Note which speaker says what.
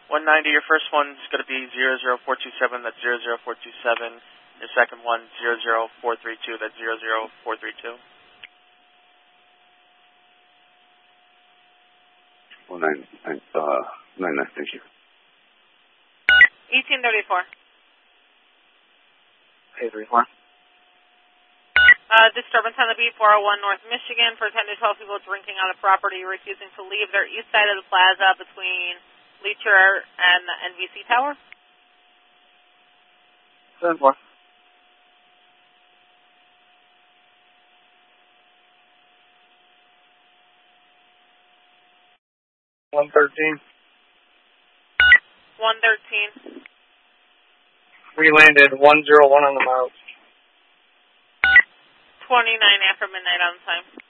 Speaker 1: 190, your first one's going to be 00427, that's 00427. Your second one, 00432, that's 00432.
Speaker 2: 99, thank you.
Speaker 3: 1834.
Speaker 4: 834.
Speaker 3: Disturbance on the B401 North Michigan for 10 to 12 people drinking on the property, refusing to leave their east side of the plaza between Leecher and the NVC Tower.
Speaker 4: 74. 113.
Speaker 3: 113.
Speaker 4: We landed 101 on the miles.
Speaker 3: 29 after midnight on the time.